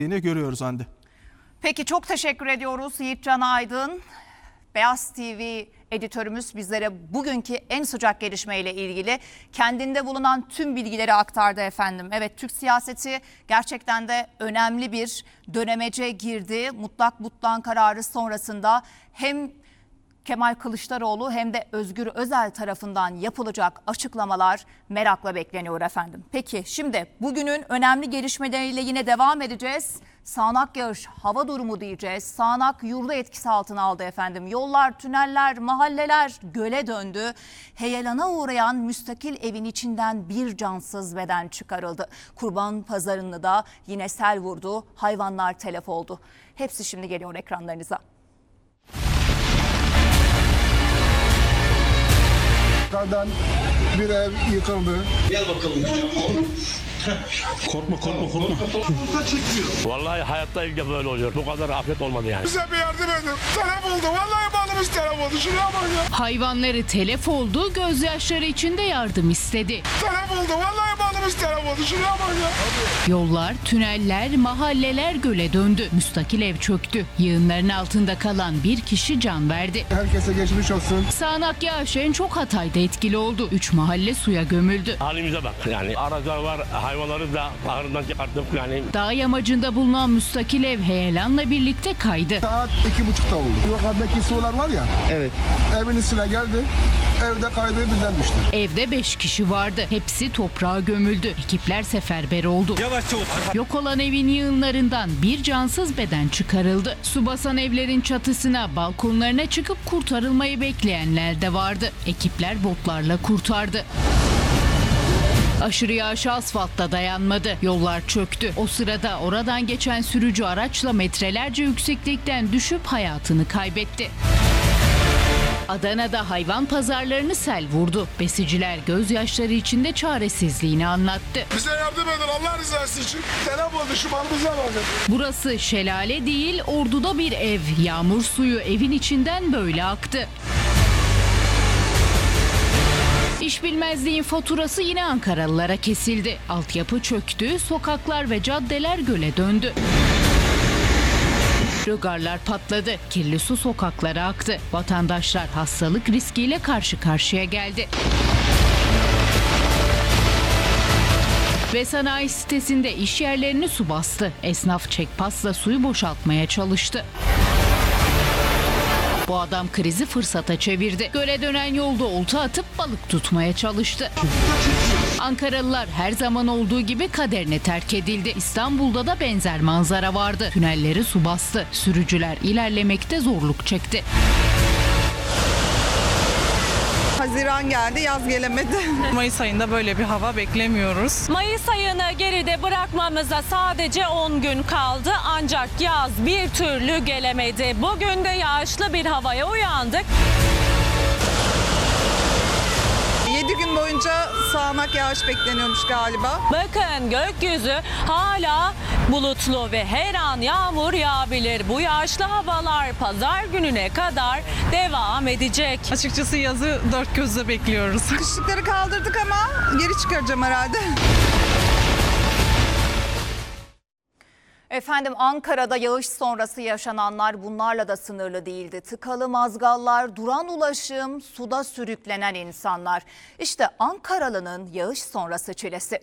Yine görüyoruz Hande. Peki çok teşekkür ediyoruz Yiğitcan Aydın. Beyaz TV editörümüz bizlere bugünkü en sıcak gelişmeyle ilgili kendinde bulunan tüm bilgileri aktardı efendim. Evet, Türk siyaseti gerçekten de önemli bir dönemece girdi. Mutlak butlan kararı sonrasında hem Kemal Kılıçdaroğlu hem de Özgür Özel tarafından yapılacak açıklamalar merakla bekleniyor efendim. Peki şimdi bugünün önemli gelişmeleriyle yine devam edeceğiz. Sağanak yağış, hava durumu diyeceğiz. Sağanak yurdu etkisi altına aldı efendim. Yollar, tüneller, mahalleler göle döndü. Heyelana uğrayan müstakil evin içinden bir cansız beden çıkarıldı. Kurban pazarını da yine sel vurdu. Hayvanlar telef oldu. Hepsi şimdi geliyor ekranlarınıza. Kardan bir ev yıkıldı. Gel bakalım. Korkma. Vallahi hayatta ilk defa böyle oluyor. Bu kadar afet olmadı yani. Bize bir yardım edin. Telef oldu. Vallahi balımız telef oldu. Şuraya bak ya. Hayvanları telef oldu, gözyaşları içinde yardım istedi. Telef oldu. Vallahi balımız telef oldu. Şuraya bak ya. Yollar, tüneller, mahalleler göle döndü. Müstakil ev çöktü. Yığınların altında kalan bir kişi can verdi. Herkese geçmiş olsun. Sağanak yağış en çok Hatay'da etkili oldu. 3 mahalle suya gömüldü. Halimize bak yani. Araçlar var, hayvanları da ahırından çıkarttık yani. Dağ yamacında bulunan müstakil ev heyelanla birlikte kaydı. Saat 2.30'da oldu. Yukarıdaki sular var ya. Evet. Evin üstüne geldi. Evde kaydı birden düştü. Evde 5 kişi vardı. Hepsi toprağa gömüldü. Ekipler seferber oldu. Yavaşça otur. Yok olan evin yığınlarından bir cansız beden çıkarıldı. Su basan evlerin çatısına, balkonlarına çıkıp kurtarılmayı bekleyenler de vardı. Ekipler botlarla kurtardı. Aşırı yağış asfaltta dayanmadı. Yollar çöktü. O sırada oradan geçen sürücü araçla metrelerce yükseklikten düşüp hayatını kaybetti. Adana'da hayvan pazarlarını sel vurdu. Besiciler gözyaşları içinde çaresizliğini anlattı. Bize yardım edin Allah rızası için. Telef oldu. Şu balımıza bakın. Burası şelale değil, Ordu'da bir ev. Yağmur suyu evin içinden böyle aktı. İşbilmezliğin faturası yine Ankaralılara kesildi. Altyapı çöktü, sokaklar ve caddeler göle döndü. Rögarlar patladı, kirli su sokaklara aktı. Vatandaşlar hastalık riskiyle karşı karşıya geldi. Ve sanayi sitesinde iş yerlerini su bastı. Esnaf çekpasla suyu boşaltmaya çalıştı. Bu adam krizi fırsata çevirdi. Göle dönen yolda olta atıp balık tutmaya çalıştı. Ankaralılar her zaman olduğu gibi kaderine terk edildi. İstanbul'da da benzer manzara vardı. Tünelleri su bastı. Sürücüler ilerlemekte zorluk çekti. Haziran geldi, yaz gelemedi. Mayıs ayında böyle bir hava beklemiyoruz. Mayıs ayını geride bırakmamıza sadece 10 gün kaldı ancak yaz bir türlü gelemedi. Bugün de yağışlı bir havaya uyandık. 7 gün boyunca sağanak yağış bekleniyormuş galiba. Bakın gökyüzü hala bulutlu ve her an yağmur yağabilir. Bu yağışlı havalar pazar gününe kadar devam edecek. Açıkçası yazı dört gözle bekliyoruz. Kışlıkları kaldırdık ama geri çıkaracağım herhalde. Efendim Ankara'da yağış sonrası yaşananlar bunlarla da sınırlı değildi. Tıkalı mazgallar, duran ulaşım, suda sürüklenen insanlar. İşte Ankaralı'nın yağış sonrası çilesi.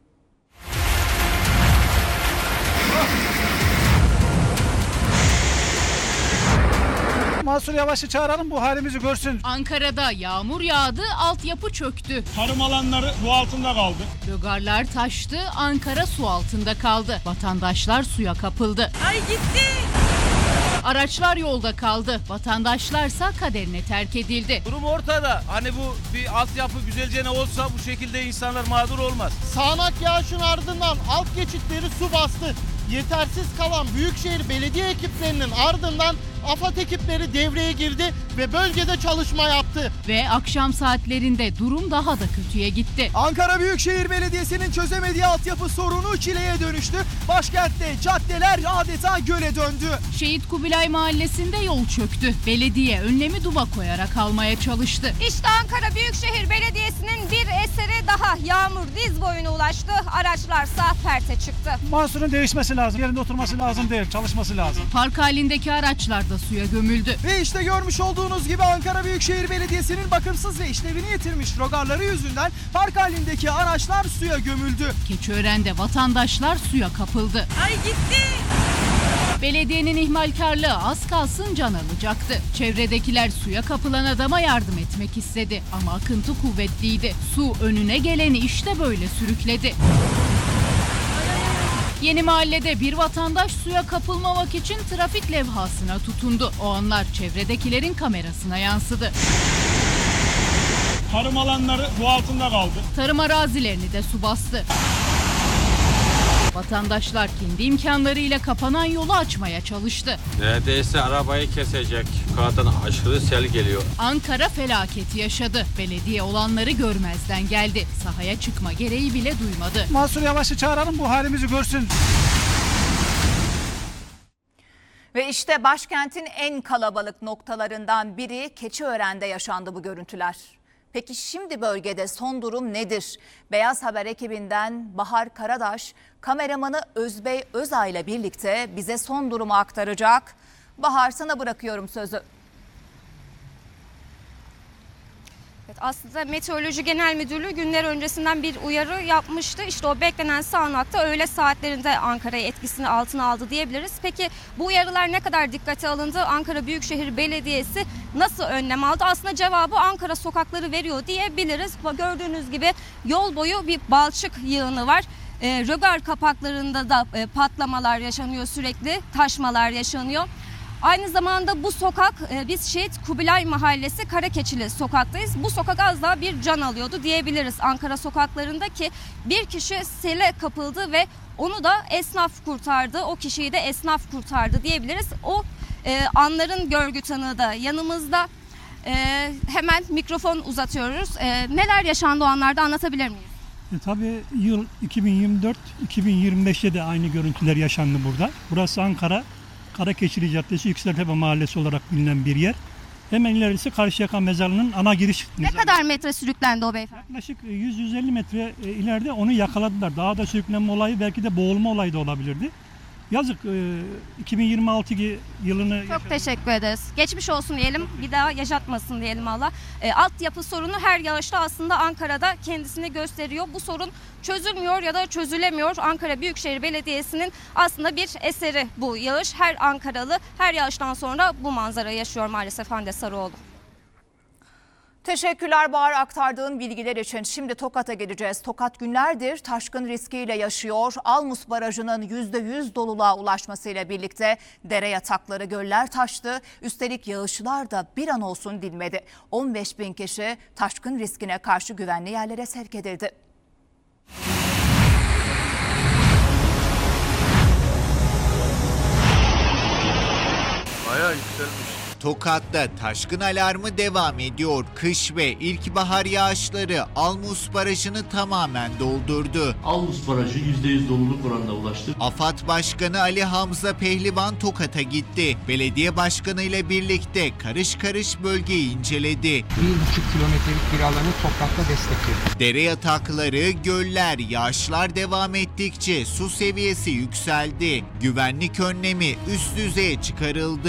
Mansur Yavaş'ı çağıralım bu halimizi görsün. Ankara'da yağmur yağdı, altyapı çöktü. Tarım alanları bu altında kaldı. Rögarlar taştı, Ankara su altında kaldı. Vatandaşlar suya kapıldı. Ay gitti. Araçlar yolda kaldı. Vatandaşlarsa kaderine terk edildi. Durum ortada. Hani bu bir altyapı güzelce ne olsa bu şekilde insanlar mağdur olmaz. Sağanak yağışın ardından alt geçitleri su bastı. Yetersiz kalan Büyükşehir Belediye ekiplerinin ardından AFAD ekipleri devreye girdi ve bölgede çalışma yaptı. Ve akşam saatlerinde durum daha da kötüye gitti. Ankara Büyükşehir Belediyesi'nin çözemediği altyapı sorunu çileye dönüştü. Başkentte caddeler adeta göle döndü. Şehit Kubilay Mahallesi'nde yol çöktü. Belediye önlemi duba koyarak almaya çalıştı. İşte Ankara Büyükşehir Belediyesi'nin bir eseri daha. Yağmur diz boyuna ulaştı. Araçlarsa perte çıktı. Mansur'un değişmesi lazım. Yerinde oturması lazım değil, çalışması lazım. Park halindeki araçlar da suya gömüldü. Ve işte görmüş olduğunuz gibi Ankara Büyükşehir Belediyesi'nin bakımsız ve işlevini yitirmiş rogarları yüzünden park halindeki araçlar suya gömüldü. Keçiören'de vatandaşlar suya kapıldı. Ay gitti. Belediyenin ihmalkarlığı az kalsın can alacaktı. Çevredekiler suya kapılan adama yardım etmek istedi ama akıntı kuvvetliydi. Su önüne geleni işte böyle sürükledi. Yeni Mahalle'de bir vatandaş suya kapılmamak için trafik levhasına tutundu. O anlar çevredekilerin kamerasına yansıdı. Tarım alanları bu altında kaldı. Tarım arazilerini de su bastı. Vatandaşlar kendi imkanlarıyla kapanan yolu açmaya çalıştı. Neredeyse arabayı kesecek. Yukarıdan aşırı sel geliyor. Ankara felaketi yaşadı. Belediye olanları görmezden geldi. Sahaya çıkma gereği bile duymadı. Mansur Yavaş'ı çağıralım bu halimizi görsün. Ve işte başkentin en kalabalık noktalarından biri Keçiören'de yaşandı bu görüntüler. Peki şimdi bölgede son durum nedir? Beyaz Haber ekibinden Bahar Karadaş, kameramanı Özbey Özay'la birlikte bize son durumu aktaracak. Bahar, sana bırakıyorum sözü. Evet, aslında Meteoroloji Genel Müdürlüğü günler öncesinden bir uyarı yapmıştı. İşte o beklenen sağanakta öğle saatlerinde Ankara'yı etkisini altına aldı diyebiliriz. Peki bu uyarılar ne kadar dikkate alındı? Ankara Büyükşehir Belediyesi nasıl önlem aldı? Aslında cevabı Ankara sokakları veriyor diyebiliriz. Gördüğünüz gibi yol boyu bir balçık yığını var. Rögar kapaklarında da patlamalar yaşanıyor sürekli, taşmalar yaşanıyor. Aynı zamanda bu sokak biz Şehit Kubilay Mahallesi Karakeçili sokaktayız. Bu sokak az daha bir can alıyordu diyebiliriz Ankara sokaklarında ki bir kişi sele kapıldı ve onu da esnaf kurtardı. O kişiyi de esnaf kurtardı diyebiliriz. O anların görgü tanığı da yanımızda. Hemen mikrofon uzatıyoruz. Neler yaşandı o anlarda anlatabilir miyiz? Tabii yıl 2024-2025'te de aynı görüntüler yaşandı burada. Burası Ankara Karakeçili Caddesi Yükseltepe Mahallesi olarak bilinen bir yer. Hemen ilerisi Karşıyaka Mezarlığı'nın ana giriş. Ne kadar metre sürüklendi o beyefendi? Yaklaşık 100-150 metre ileride onu yakaladılar. Daha da sürüklenme olayı belki de boğulma olayı da olabilirdi. Yazık 2026 yılını... Çok teşekkür ederiz. Geçmiş olsun diyelim. Bir daha yaşatmasın diyelim Allah. Altyapı sorunu her yağışta aslında Ankara'da kendisini gösteriyor. Bu sorun çözülmüyor ya da çözülemiyor. Ankara Büyükşehir Belediyesi'nin aslında bir eseri bu yağış. Her Ankaralı her yağıştan sonra bu manzara yaşıyor maalesef Hande Sarıoğlu. Teşekkürler Bahar, aktardığın bilgiler için. Şimdi Tokat'a geleceğiz. Tokat günlerdir taşkın riskiyle yaşıyor. Almus Barajı'nın %100 doluluğa ulaşmasıyla birlikte dere yatakları, göller taştı. Üstelik yağışlar da bir an olsun dinmedi. 15.000 kişi taşkın riskine karşı güvenli yerlere sevk edildi. Bayağı yükselmiş. Tokat'ta taşkın alarmı devam ediyor. Kış ve ilkbahar yağışları Almus Barajı'nı tamamen doldurdu. Almus Barajı %100 doluluk oranına ulaştı. AFAD Başkanı Ali Hamza Pehlivan Tokat'a gitti. Belediye Başkanı ile birlikte karış karış bölgeyi inceledi. 1,5 kilometrelik bir alanı toprakla destekledi. Dere yatakları, göller, yağışlar devam ettikçe su seviyesi yükseldi. Güvenlik önlemi üst düzeye çıkarıldı.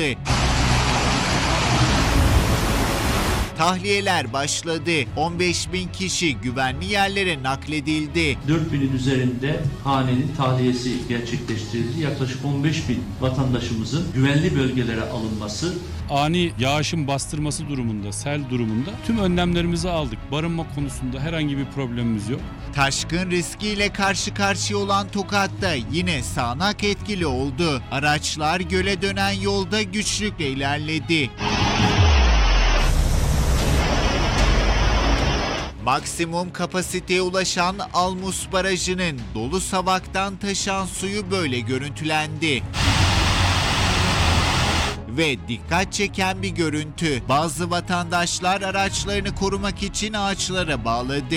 Tahliyeler başladı. 15.000 kişi güvenli yerlere nakledildi. 4.000'in üzerinde hanenin tahliyesi gerçekleştirildi. Yaklaşık 15.000 vatandaşımızın güvenli bölgelere alınması. Ani yağışın bastırması durumunda, sel durumunda tüm önlemlerimizi aldık. Barınma konusunda herhangi bir problemimiz yok. Taşkın riskiyle karşı karşıya olan Tokat'ta yine sağanak etkili oldu. Araçlar göle dönen yolda güçlükle ilerledi. Maksimum kapasiteye ulaşan Almus Barajı'nın dolu savaktan taşan suyu böyle görüntülendi. ve dikkat çeken bir görüntü. Bazı vatandaşlar araçlarını korumak için ağaçlara bağladı.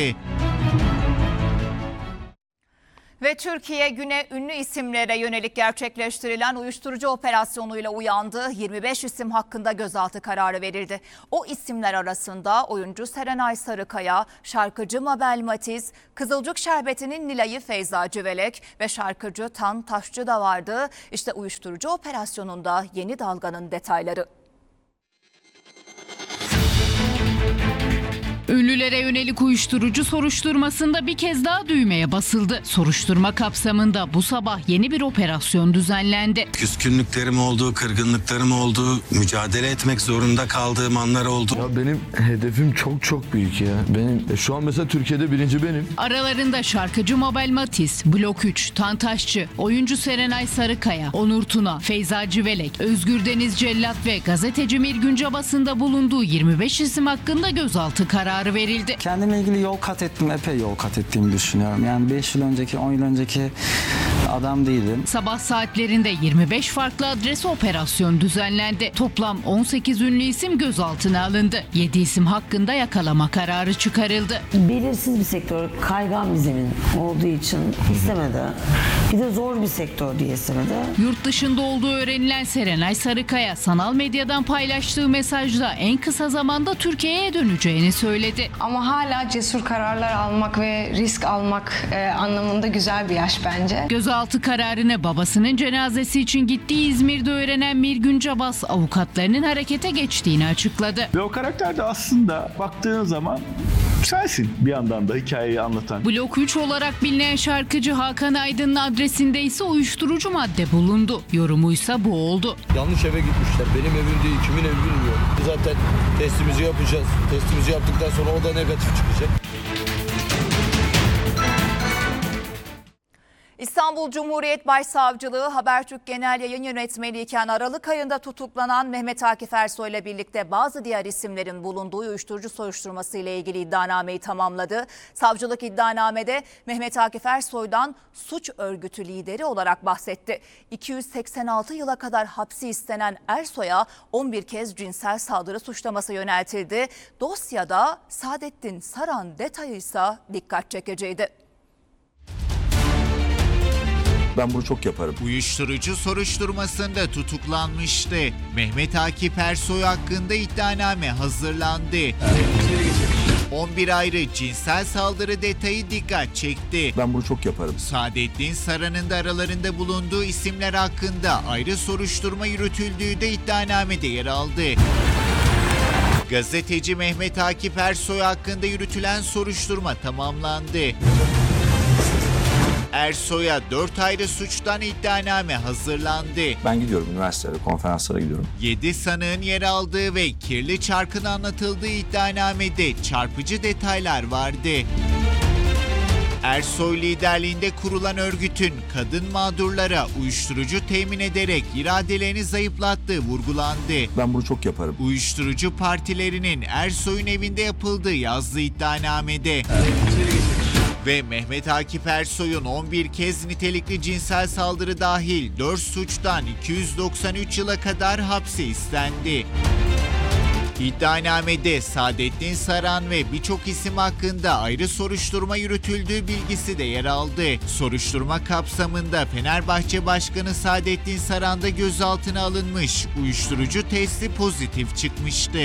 Ve Türkiye güne ünlü isimlere yönelik gerçekleştirilen uyuşturucu operasyonuyla uyandı. 25 isim hakkında gözaltı kararı verildi. O isimler arasında oyuncu Serenay Sarıkaya, şarkıcı Mabel Matiz, Kızılcık Şerbeti'nin Nilay'ı Feyza Civelek ve şarkıcı Tan Taşçı da vardı. İşte uyuşturucu operasyonunda yeni dalganın detayları. Ünlülere yönelik uyuşturucu soruşturmasında bir kez daha düğmeye basıldı. Soruşturma kapsamında bu sabah yeni bir operasyon düzenlendi. Küskünlüklerim oldu, kırgınlıklarım oldu, mücadele etmek zorunda kaldığım anlar oldu. Ya benim hedefim çok büyük ya. Benim şu an mesela Türkiye'de birinci benim. Aralarında şarkıcı Mabel Matiz, Blok 3, Tan Taşçı, oyuncu Serenay Sarıkaya, Onur Tuna, Feyza Civelek, Özgür Deniz Cellat ve gazeteci Mirgün Cabas'ın bulunduğu 25 isim hakkında gözaltı kararı verildi. Kendime ilgili yol kat ettim, epey yol kat ettiğimi düşünüyorum. Yani 5 yıl önceki, 10 yıl önceki adam değilim. Sabah saatlerinde 25 farklı adrese operasyon düzenlendi. Toplam 18 ünlü isim gözaltına alındı. 7 isim hakkında yakalama kararı çıkarıldı. Belirsiz bir sektör, kaygan bir zemin olduğu için istemedi. Bir de zor bir sektör diye istemedi. Yurt dışında olduğu öğrenilen Serenay Sarıkaya, sanal medyadan paylaştığı mesajda en kısa zamanda Türkiye'ye döneceğini söyledi. Ama hala cesur kararlar almak ve risk almak anlamında güzel bir yaş bence. Gözaltı kararını babasının cenazesi için gittiği İzmir'de öğrenen Mirgün Cabas, avukatlarının harekete geçtiğini açıkladı. Ve o karakter de aslında baktığın zaman sensin bir yandan da hikayeyi anlatan. Blok 3 olarak bilinen şarkıcı Hakan Aydın'ın adresinde ise uyuşturucu madde bulundu. Yorumuysa bu oldu. Yanlış eve gitmişler. Benim evim değil, kimin evi bilmiyorum. Zaten testimizi yapacağız. Testimizi yaptıktan sonra o da negatif çıkacak. İstanbul Cumhuriyet Başsavcılığı Habertürk Genel Yayın Yönetmeni iken Aralık ayında tutuklanan Mehmet Akif Ersoy ile birlikte bazı diğer isimlerin bulunduğu uyuşturucu soruşturması ile ilgili iddianameyi tamamladı. Savcılık iddianamede Mehmet Akif Ersoy'dan suç örgütü lideri olarak bahsetti. 286 yıla kadar hapsi istenen Ersoy'a 11 kez cinsel saldırı suçlaması yöneltildi. Dosyada Saadettin Saran detayı ise dikkat çekiciydi. Ben bunu çok yaparım. Uyuşturucu soruşturmasında tutuklanmıştı. Mehmet Akif Ersoy hakkında iddianame hazırlandı. 11 ayrı cinsel saldırı detayı dikkat çekti. Ben bunu çok yaparım. Saadettin Saran'ın da aralarında bulunduğu isimler hakkında ayrı soruşturma yürütüldüğü de iddianamede yer aldı. Gazeteci Mehmet Akif Ersoy hakkında yürütülen soruşturma tamamlandı. Ersoy'a 4 ayrı suçtan iddianame hazırlandı. Ben gidiyorum üniversitelere, konferanslara gidiyorum. 7 sanığın yer aldığı ve kirli çarkın anlatıldığı iddianamede çarpıcı detaylar vardı. Ersoy liderliğinde kurulan örgütün kadın mağdurlara uyuşturucu temin ederek iradelerini zayıflattığı vurgulandı. Ben bunu çok yaparım. Uyuşturucu partilerinin Ersoy'un evinde yapıldığı yazdığı iddianamede. Ve Mehmet Akif Ersoy'un 11 kez nitelikli cinsel saldırı dahil 4 suçtan 293 yıla kadar hapsi istendi. İddianamede Saadettin Saran ve birçok isim hakkında ayrı soruşturma yürütüldüğü bilgisi de yer aldı. Soruşturma kapsamında Fenerbahçe Başkanı Saadettin Saran da gözaltına alınmış, uyuşturucu testi pozitif çıkmıştı.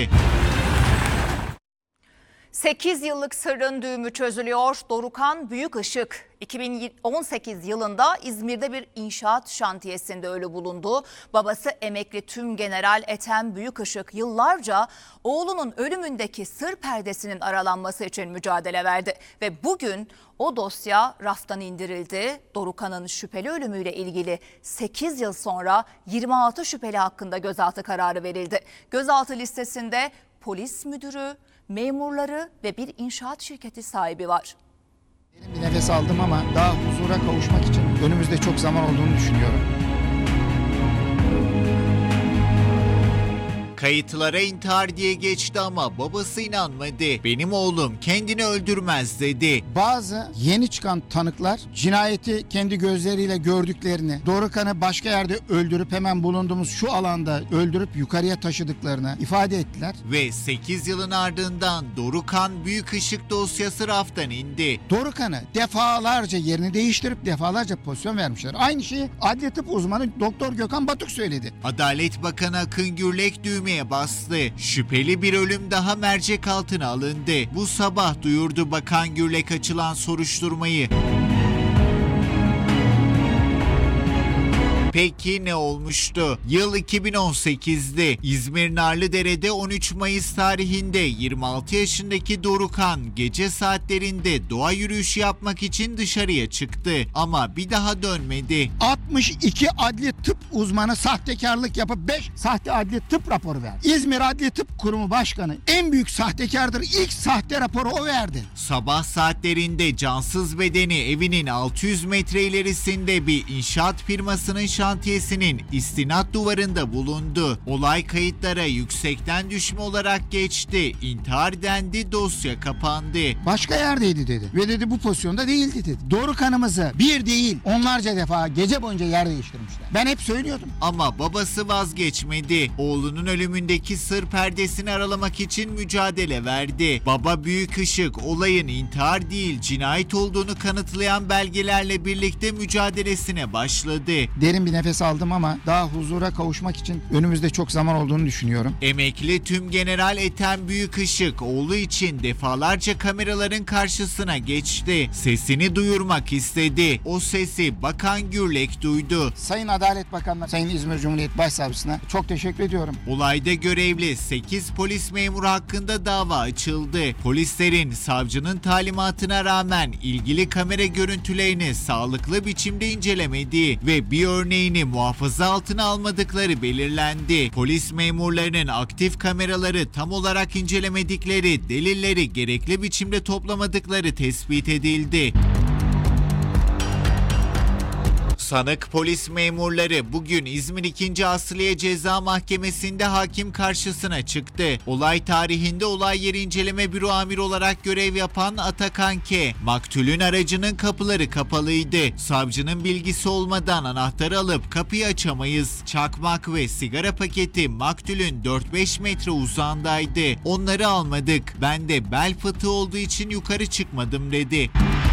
8 yıllık sırrın düğümü çözülüyor. Dorukhan Büyükışık 2018 yılında İzmir'de bir inşaat şantiyesinde ölü bulundu. Babası emekli Tümgeneral Ethem Büyükışık yıllarca oğlunun ölümündeki sır perdesinin aralanması için mücadele verdi. Ve bugün o dosya raftan indirildi. Dorukhan'ın şüpheli ölümüyle ilgili 8 yıl sonra 26 şüpheli hakkında gözaltı kararı verildi. Gözaltı listesinde polis müdürü, memurları ve bir inşaat şirketi sahibi var. Bir nefes aldım ama daha huzura kavuşmak için önümüzde çok zaman olduğunu düşünüyorum. Kayıtlara intihar diye geçti ama babası inanmadı. Benim oğlum kendini öldürmez dedi. Bazı yeni çıkan tanıklar cinayeti kendi gözleriyle gördüklerini, Dorukhan'ı başka yerde öldürüp hemen bulunduğumuz şu alanda öldürüp yukarıya taşıdıklarını ifade ettiler. Ve 8 yılın ardından Dorukhan Büyük Işık dosyası raftan indi. Dorukhan'ı defalarca yerini değiştirip defalarca pozisyon vermişler. Aynı şeyi adli tıp uzmanı Doktor Gökhan Batuk söyledi. Adalet Bakanı Akın Gürlek düğmeye bastı. Şüpheli bir ölüm daha mercek altına alındı. Bu sabah duyurdu Bakan Gürlek açılan soruşturmayı. Peki ne olmuştu? Yıl 2018'di. İzmir Narlıdere'de 13 Mayıs tarihinde 26 yaşındaki Dorukhan gece saatlerinde doğa yürüyüşü yapmak için dışarıya çıktı. Ama bir daha dönmedi. 62 adli tıp uzmanı sahtekarlık yapıp 5 sahte adli tıp raporu verdi. İzmir Adli Tıp Kurumu Başkanı en büyük sahtekardır. İlk sahte raporu o verdi. Sabah saatlerinde cansız bedeni evinin 600 metre ilerisinde bir inşaat firmasının şantiyesinin istinat duvarında bulundu. Olay kayıtlara yüksekten düşme olarak geçti. İntihar dendi, dosya kapandı. Başka yerdeydi dedi. Ve dedi bu pozisyonda değildi dedi. Dorukhan'ımızı bir değil onlarca defa gece boyunca yer değiştirmişler. Ben hep söylüyordum. Ama babası vazgeçmedi. Oğlunun ölümündeki sır perdesini aralamak için mücadele verdi. Baba Büyük Işık olayın intihar değil cinayet olduğunu kanıtlayan belgelerle birlikte mücadelesine başladı. Derin bir nefes aldım ama daha huzura kavuşmak için önümüzde çok zaman olduğunu düşünüyorum. Emekli Tümgeneral Ethem Büyük Işık oğlu için defalarca kameraların karşısına geçti. Sesini duyurmak istedi. O sesi Bakan Gürlek duydu. Sayın Adalet Bakanı, Sayın İzmir Cumhuriyet Başsavcısına çok teşekkür ediyorum. Olayda görevli 8 polis memuru hakkında dava açıldı. Polislerin savcının talimatına rağmen ilgili kamera görüntülerini sağlıklı biçimde incelemediği ve bir örneğini muhafaza altına almadıkları belirlendi. Polis memurlarının aktif kameraları tam olarak incelemedikleri, delilleri gerekli biçimde toplamadıkları tespit edildi. Sanık polis memurları bugün İzmir 2. Asliye Ceza Mahkemesi'nde hakim karşısına çıktı. Olay tarihinde olay yeri inceleme büro amiri olarak görev yapan Atakan K. Maktulün aracının kapıları kapalıydı. Savcının bilgisi olmadan anahtarı alıp kapıyı açamayız. Çakmak ve sigara paketi maktulün 4-5 metre uzağındaydı. Onları almadık. Ben de bel fıtığı olduğu için yukarı çıkmadım dedi.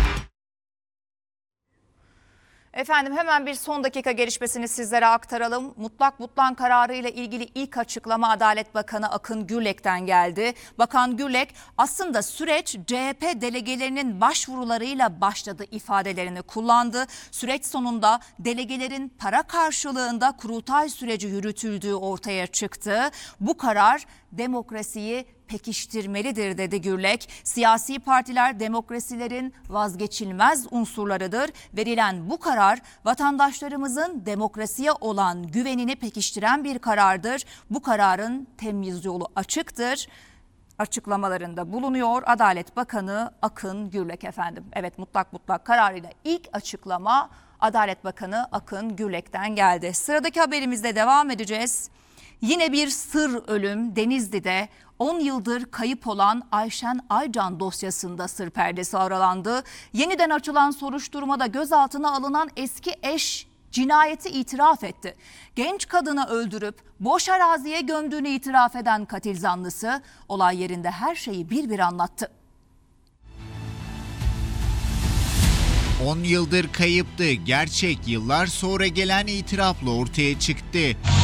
Efendim hemen bir son dakika gelişmesini sizlere aktaralım. Mutlak butlan kararı ile ilgili ilk açıklama Adalet Bakanı Akın Gürlek'ten geldi. Bakan Gürlek aslında süreç CHP delegelerinin başvurularıyla başladı ifadelerini kullandı. Süreç sonunda delegelerin para karşılığında kurultay süreci yürütüldüğü ortaya çıktı. Bu karar demokrasiyi pekiştirmelidir dedi Gürlek. Siyasi partiler demokrasilerin vazgeçilmez unsurlarıdır. Verilen bu karar vatandaşlarımızın demokrasiye olan güvenini pekiştiren bir karardır. Bu kararın temyiz yolu açıktır açıklamalarında bulunuyor Adalet Bakanı Akın Gürlek efendim. Evet, mutlak kararıyla ilk açıklama Adalet Bakanı Akın Gürlek'ten geldi. Sıradaki haberimizde devam edeceğiz. Yine bir sır ölüm Denizli'de 10 yıldır kayıp olan Ayşen Aycan dosyasında sır perdesi aralandı. Yeniden açılan soruşturmada gözaltına alınan eski eş cinayeti itiraf etti. Genç kadını öldürüp boş araziye gömdüğünü itiraf eden katil zanlısı olay yerinde her şeyi bir anlattı. 10 yıldır kayıptı. Gerçek yıllar sonra gelen itirafla ortaya çıktı.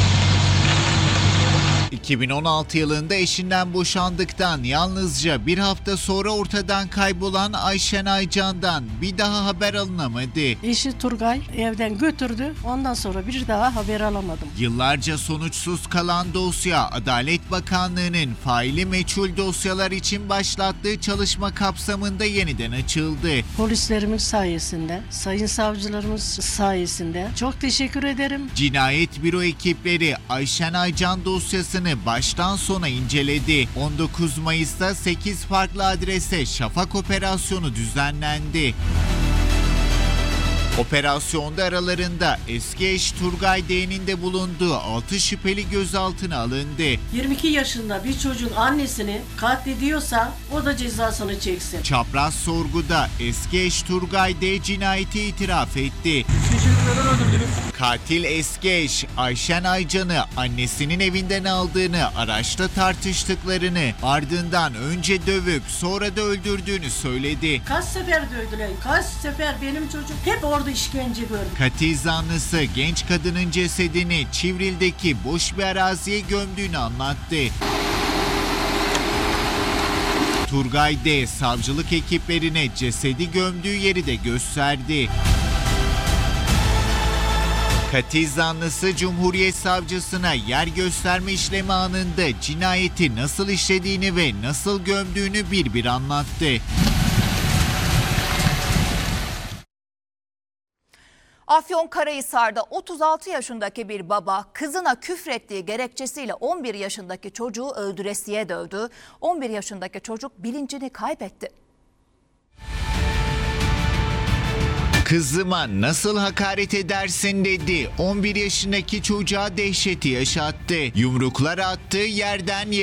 2016 yılında eşinden boşandıktan yalnızca bir hafta sonra ortadan kaybolan Ayşen Aycan'dan bir daha haber alınamadı. Eşi Turgay evden götürdü. Ondan sonra bir daha haber alamadım. Yıllarca sonuçsuz kalan dosya Adalet Bakanlığı'nın faili meçhul dosyalar için başlattığı çalışma kapsamında yeniden açıldı. Polislerimiz sayesinde, sayın savcılarımız sayesinde çok teşekkür ederim. Cinayet büro ekipleri Ayşen Aycan dosyasını baştan sona inceledi. 19 Mayıs'ta 8 farklı adrese şafak operasyonu düzenlendi. Operasyonda aralarında eski eş Turgay D'nin de bulunduğu 6 şüpheli gözaltına alındı. 22 yaşında bir çocuğun annesini katlediyorsa o da cezasını çeksin. Çapraz sorguda eski eş Turgay D cinayeti itiraf etti. Katil eski eş Ayşen Aycan'ı annesinin evinden aldığını, araçta tartıştıklarını, ardından önce dövüp sonra da öldürdüğünü söyledi. Kaç sefer dövdüler, kaç sefer benim çocuğum hep orada işkence gördü. Katil zanlısı genç kadının cesedini Çivril'deki boş bir araziye gömdüğünü anlattı. Turgay D savcılık ekiplerine cesedi gömdüğü yeri de gösterdi. Katil zanlısı Cumhuriyet Savcısına yer gösterme işlemi anında cinayeti nasıl işlediğini ve nasıl gömdüğünü bir anlattı. Afyonkarahisar'da 36 yaşındaki bir baba kızına küfrettiği gerekçesiyle 11 yaşındaki çocuğu öldüresiye dövdü. 11 yaşındaki çocuk bilincini kaybetti. Kızıma nasıl hakaret edersin dedi. 11 yaşındaki çocuğa dehşeti yaşattı. Yumruklar attı, yerden